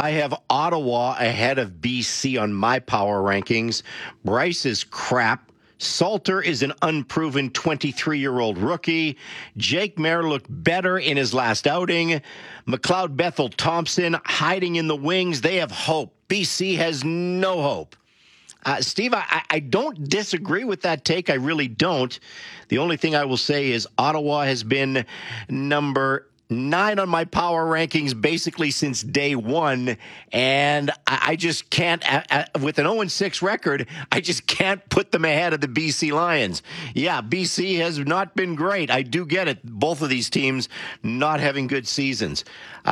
I have Ottawa ahead of BC on my power rankings. Bryce is crap. Salter is an unproven 23-year-old rookie. Jake Maier looked better in his last outing. McLeod Bethel Thompson hiding in the wings. They have hope. BC has no hope. Steve, I don't disagree with that take. I really don't. The only thing I will say is Ottawa has been number 9 on my power rankings basically since day one, and I just can't, with an 0-6 record, I just can't put them ahead of the BC Lions. Yeah, BC has not been great. I do get it. Both of these teams not having good seasons.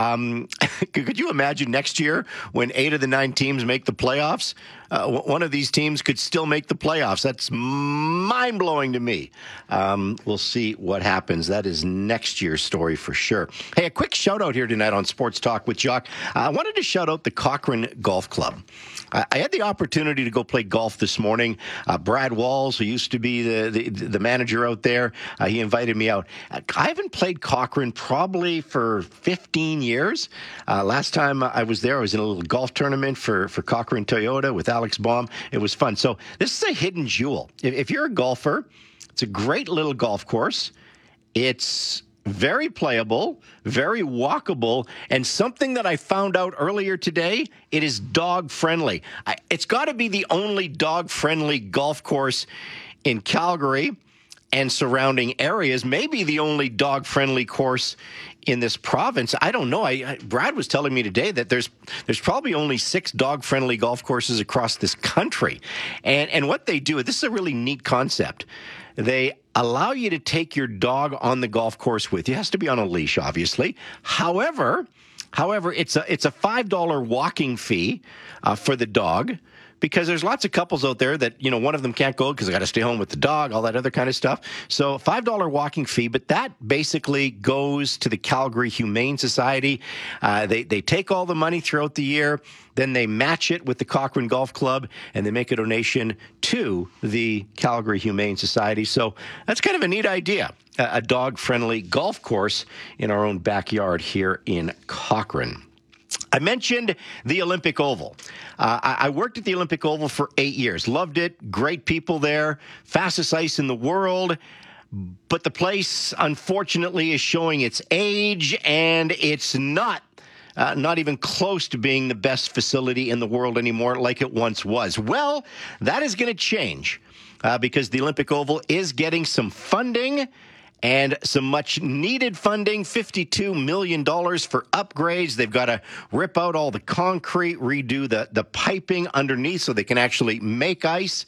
Could you imagine next year when 8 of the 9 teams make the playoffs? One of these teams could still make the playoffs. That's mind-blowing to me. We'll see what happens. That is next year's story for sure. Hey, a quick shout-out here tonight on Sports Talk with Jock. I wanted to shout out the Cochrane Golf Club. I had the opportunity to go play golf this morning. Brad Walls, who used to be the manager out there, he invited me out. I haven't played Cochrane probably for 15 years. Last time I was there, I was in a little golf tournament for Cochrane Toyota with Alex Baum. It was fun. So this is a hidden jewel. If you're a golfer, it's a great little golf course. It's very playable, very walkable, and something that I found out earlier today, it is dog-friendly. It's got to be the only dog-friendly golf course in Calgary and surrounding areas, maybe the only dog-friendly course in this province. I don't know. Brad was telling me today that there's probably only 6 dog-friendly golf courses across this country. And what they do, this is a really neat concept. They allow you to take your dog on the golf course with you. It has to be on a leash, obviously. However, it's a $5 walking fee for the dog, because there's lots of couples out there that, one of them can't go because they got to stay home with the dog, all that other kind of stuff. So $5 walking fee, but that basically goes to the Calgary Humane Society. They take all the money throughout the year, then they match it with the Cochrane Golf Club, and they make a donation to the Calgary Humane Society. So that's kind of a neat idea, a dog-friendly golf course in our own backyard here in Cochrane. I mentioned the Olympic Oval. I worked at the Olympic Oval for 8 years. Loved it. Great people there. Fastest ice in the world. But the place, unfortunately, is showing its age, and it's not even close to being the best facility in the world anymore like it once was. Well, that is going to change because the Olympic Oval is getting some funding and some much-needed funding, $52 million for upgrades. They've got to rip out all the concrete, redo the piping underneath so they can actually make ice.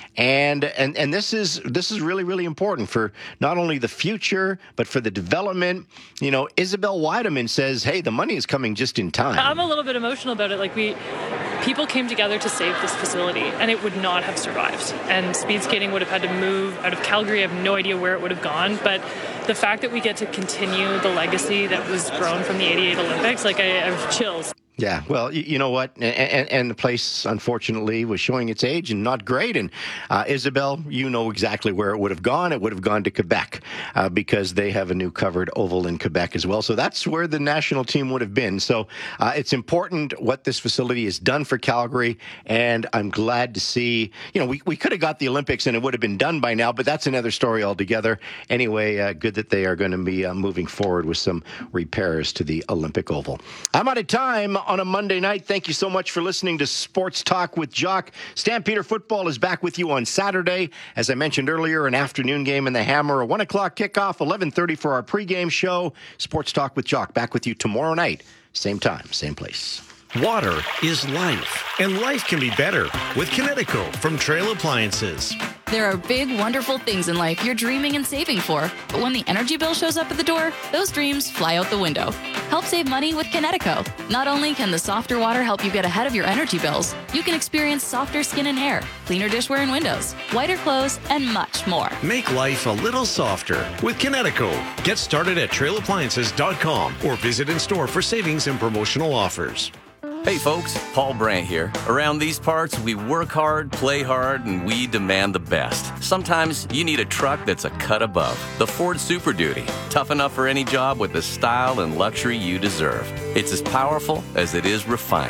And this is really, really important for not only the future, but for the development. Isabel Weideman says, hey, the money is coming just in time. I'm a little bit emotional about it. People came together to save this facility, and it would not have survived. And speed skating would have had to move out of Calgary. I have no idea where it would have gone. But the fact that we get to continue the legacy that was grown from the 88 Olympics, I have chills. Yeah, well, you know what? And the place, unfortunately, was showing its age and not great. And Isabel, you know exactly where it would have gone. It would have gone to Quebec because they have a new covered oval in Quebec as well. So that's where the national team would have been. So it's important what this facility has done for Calgary. And I'm glad to see, we could have got the Olympics and it would have been done by now, but that's another story altogether. Anyway, good that they are going to be moving forward with some repairs to the Olympic Oval. I'm out of time on a Monday night. Thank you so much for listening to Sports Talk with Jock. Stampeder Football is back with you on Saturday. As I mentioned earlier, an afternoon game in the Hammer, a 1 o'clock kickoff, 11:30 for our pregame show. Sports Talk with Jock back with you tomorrow night. Same time, same place. Water is life, and life can be better with Kinetico from Trail Appliances. There are big, wonderful things in life you're dreaming and saving for, but when the energy bill shows up at the door, those dreams fly out the window. Help save money with Kinetico. Not only can the softer water help you get ahead of your energy bills, you can experience softer skin and hair, cleaner dishware and windows, whiter clothes, and much more. Make life a little softer with Kinetico. Get started at trailappliances.com or visit in store for savings and promotional offers. Hey folks, Paul Brandt here. Around these parts, we work hard, play hard, and we demand the best. Sometimes you need a truck that's a cut above. The Ford Super Duty. Tough enough for any job with the style and luxury you deserve. It's as powerful as it is refined.